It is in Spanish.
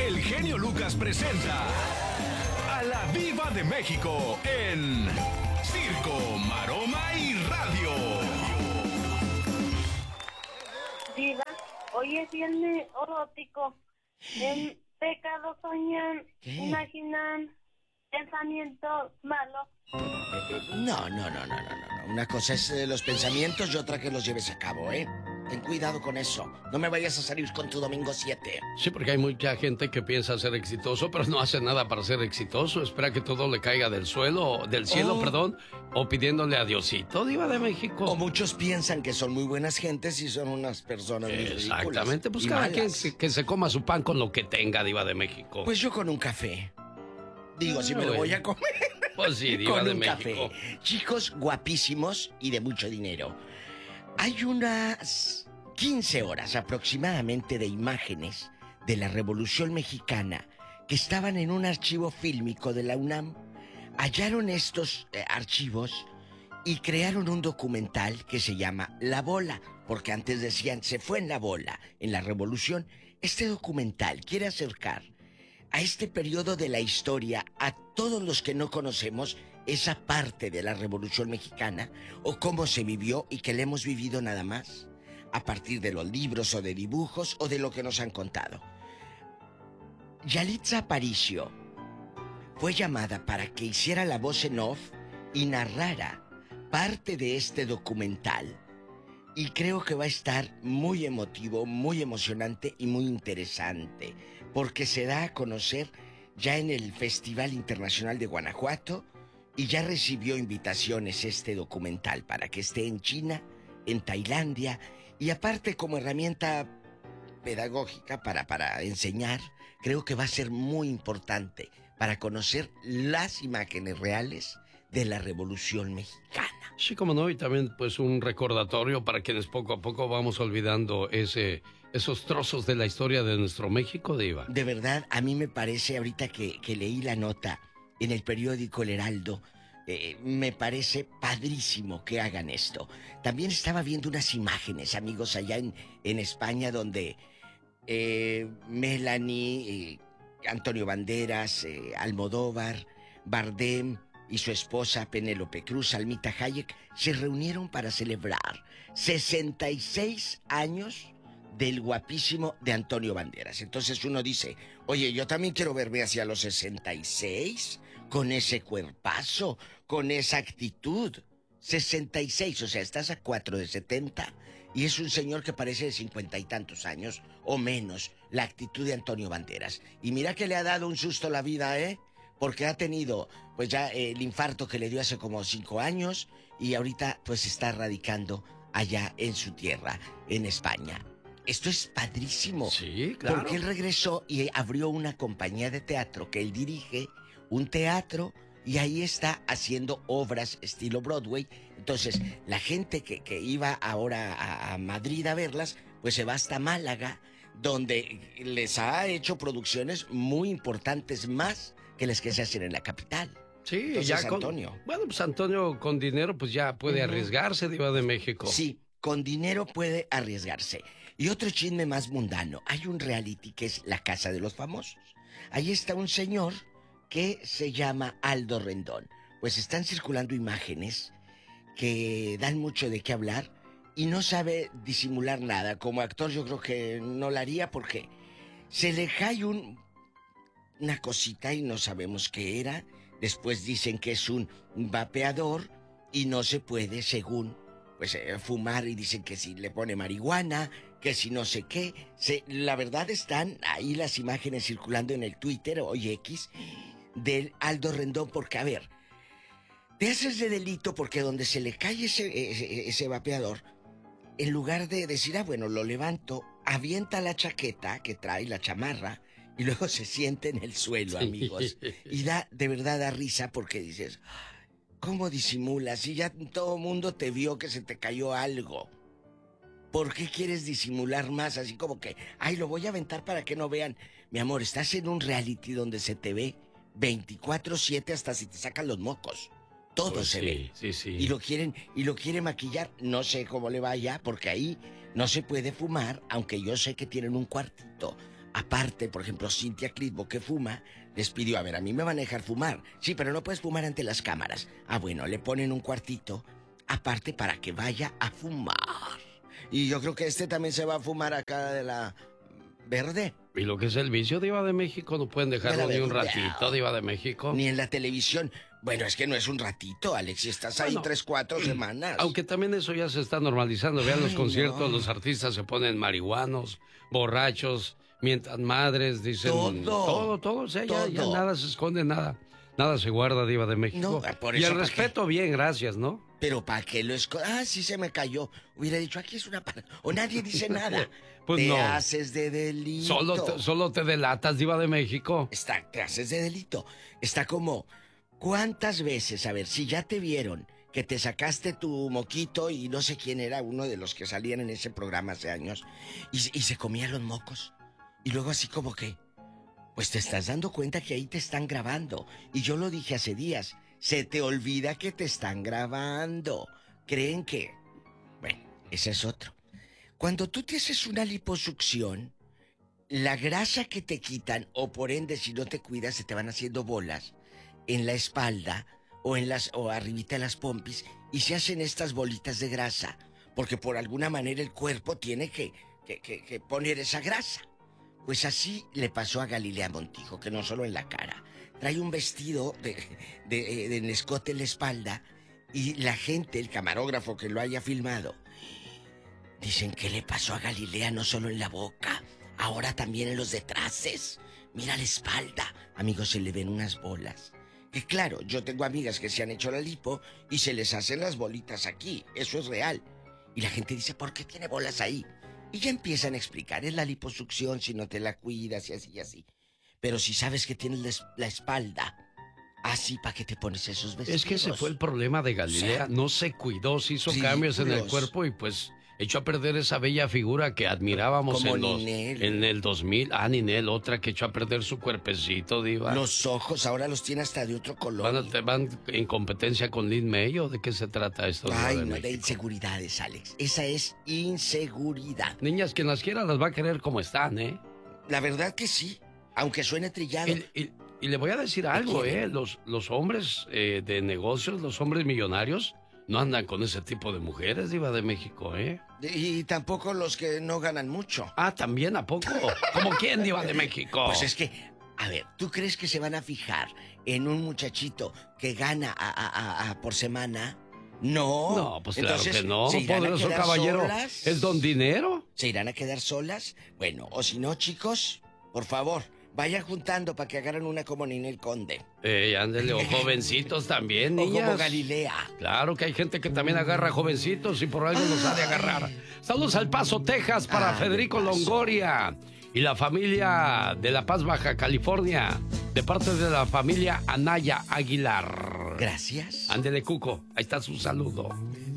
el genio Lucas presenta a la Diva de México en Circo, Maroma y Radio. Diva, hoy es viernes erótico. En pecado soñan, imaginan, pensamientos malos. No. Una cosa es los pensamientos y otra que los lleves a cabo, ¿eh? Ten cuidado con eso. No me vayas a salir con tu domingo 7. Sí, porque hay mucha gente que piensa ser exitoso, pero no hace nada para ser exitoso. Espera que todo le caiga del cielo, o pidiéndole a Diosito, Diva de México. O muchos piensan que son muy buenas gentes y son unas personas muy ridículas. Exactamente, pues cada quien que se coma su pan con lo que tenga, Diva de México. Pues yo con un café. Digo, si me lo voy a comer. Pues sí, Diva de México. Café. Chicos guapísimos y de mucho dinero. Hay unas 15 horas aproximadamente de imágenes de la Revolución Mexicana que estaban en un archivo fílmico de la UNAM. Hallaron estos archivos y crearon un documental que se llama La Bola, porque antes decían se fue en la bola, en la Revolución. Este documental quiere acercar a este periodo de la historia a todos los que no conocemos esa parte de la Revolución Mexicana o cómo se vivió y que le hemos vivido nada más a partir de los libros o de dibujos o de lo que nos han contado. Yalitza Aparicio fue llamada para que hiciera la voz en off y narrara parte de este documental. Y creo que va a estar muy emotivo, muy emocionante y muy interesante, porque se da a conocer ya en el Festival Internacional de Guanajuato y ya recibió invitaciones este documental para que esté en China, en Tailandia, y aparte como herramienta pedagógica para enseñar, creo que va a ser muy importante para conocer las imágenes reales de la Revolución Mexicana. Sí, como no, y también pues un recordatorio para quienes poco a poco vamos olvidando esos trozos de la historia de nuestro México, Diva. De verdad, a mí me parece, ahorita que leí la nota en el periódico El Heraldo, me parece padrísimo que hagan esto. También estaba viendo unas imágenes, amigos, allá en España, donde Melanie, Antonio Banderas, Almodóvar, Bardem y su esposa Penélope Cruz, Almita Hayek, se reunieron para celebrar 66 años del guapísimo de Antonio Banderas. Entonces uno dice, oye, yo también quiero verme hacia los 66, con ese cuerpazo, con esa actitud. 66, o sea, estás a 4 de 70 y es un señor que parece de 50 y tantos años o menos, la actitud de Antonio Banderas. Y mira que le ha dado un susto la vida, porque ha tenido pues ya el infarto que le dio hace como 5 años y ahorita pues está radicando allá en su tierra, en España. Esto es padrísimo. Sí, claro. Porque él regresó y abrió una compañía de teatro que él dirige, un teatro, y ahí está haciendo obras estilo Broadway. Entonces, la gente que iba ahora a Madrid a verlas, pues se va hasta Málaga, donde les ha hecho producciones muy importantes, más que las que se hacen en la capital. Sí, entonces, ya Antonio. Bueno, pues Antonio con dinero pues ya puede arriesgarse, Diva de México. Sí, con dinero puede arriesgarse. Y otro chisme más mundano. Hay un reality que es La Casa de los Famosos. Ahí está un señor que se llama Aldo Rendón. Pues están circulando imágenes que dan mucho de qué hablar y no sabe disimular nada. Como actor yo creo que no lo haría porque se le cae una cosita y no sabemos qué era. Después dicen que es un vapeador y no se puede, según, pues fumar, y dicen que si le pone marihuana, que si no sé qué. La verdad están ahí las imágenes circulando en el Twitter, hoy X, del Aldo Rendón, porque a ver, te haces de delito porque donde se le cae ese vapeador, en lugar de decir, bueno, lo levanto, avienta la chaqueta que trae, la chamarra, y luego se siente en el suelo, amigos. Y de verdad da risa porque dices, ¿cómo disimulas? Si ya todo el mundo te vio que se te cayó algo. ¿Por qué quieres disimular más? Así como que, lo voy a aventar para que no vean. Mi amor, estás en un reality donde se te ve 24/7 hasta si te sacan los mocos. Todo pues se ve. Sí, sí. Y lo quiere maquillar. No sé cómo le vaya, porque ahí no se puede fumar, aunque yo sé que tienen un cuartito Aparte, por ejemplo, Cintia Clitbo, que fuma, les pidió, a ver, a mí me van a dejar fumar. Sí, pero no puedes fumar ante las cámaras. Ah, bueno, le ponen un cuartito aparte para que vaya a fumar. Y yo creo que este también se va a fumar acá de la verde. Y lo que es el vicio, Diva de México, no pueden dejarlo ni un ratito, Diva de México. Ni en la televisión. Bueno, es que no es un ratito, Alex, si estás ahí 3, 4 semanas. Aunque también eso ya se está normalizando. Vean los conciertos, no. Los artistas se ponen marihuanos, borrachos, mientan madres, dicen... Todo. O sea, ya nada se esconde, nada se guarda, Diva de México. No, por y eso, el respeto, bien, gracias, ¿no? Pero ¿para qué lo esconde? Ah, sí se me cayó. Hubiera dicho, aquí es una... O nadie dice nada. Pues te no. haces de delito. Solo te delatas, Diva de México. Te haces de delito. Está como... ¿Cuántas veces, a ver, si ya te vieron que te sacaste tu moquito y no sé quién era, uno de los que salían en ese programa hace años, y se comía los mocos? Y luego así como que... Pues te estás dando cuenta que ahí te están grabando. Y yo lo dije hace días. Se te olvida que te están grabando. Creen que... Bueno, ese es otro. Cuando tú te haces una liposucción, la grasa que te quitan, o por ende si no te cuidas, se te van haciendo bolas en la espalda o arribita de las pompis, y se hacen estas bolitas de grasa, porque por alguna manera el cuerpo tiene que poner esa grasa. Pues así le pasó a Galilea Montijo, que no solo en la cara. Trae un vestido de escote en la espalda, y la gente, el camarógrafo que lo haya filmado, dicen que le pasó a Galilea no solo en la boca, ahora también en los detraces. Mira la espalda. Amigos, se le ven unas bolas. Que claro, yo tengo amigas que se han hecho la lipo y se les hacen las bolitas aquí. Eso es real. Y la gente dice, ¿por qué tiene bolas ahí? Y ya empiezan a explicar, es la liposucción si no te la cuidas y así y así. Pero si sabes que tienes la espalda así, ¿para qué te pones esos vestidos? Es que ese fue el problema de Galilea. No se cuidó, se hizo cambios en el cuerpo y pues echó a perder esa bella figura que admirábamos en el 2000. Ah, Ninel, otra que echó a perder su cuerpecito, Diva. Los ojos ahora los tiene hasta de otro color. ¿Van en competencia con Lin May o de qué se trata esto? Ay, no, de inseguridades, Alex. Esa es inseguridad. Niñas, quien las quiera las va a querer como están, ¿eh? La verdad que sí, aunque suene trillado. Y le voy a decir algo, los hombres de negocios, los hombres millonarios, no andan con ese tipo de mujeres, Diva de México, ¿eh? Y tampoco los que no ganan mucho. Ah, ¿también? ¿A poco? ¿Cómo quién, Diva de México? Pues es que, a ver, ¿tú crees que se van a fijar en un muchachito que gana por semana? No. No, pues entonces, claro que no. ¿se irán Poderoso a quedar caballero. solas? ¿Es don dinero? ¿Se irán a quedar solas? Bueno, o si no, chicos, por favor, vayan juntando para que agarren una como Ninel Conde. Ándele, o jovencitos también, niñas. O como Galilea. Claro que hay gente que también agarra jovencitos y por algo los ha de agarrar. Saludos al Paso, Texas, para Federico Longoria y la familia de La Paz, Baja California, de parte de la familia Anaya Aguilar. Gracias. Ándele, Cuco, ahí está su saludo.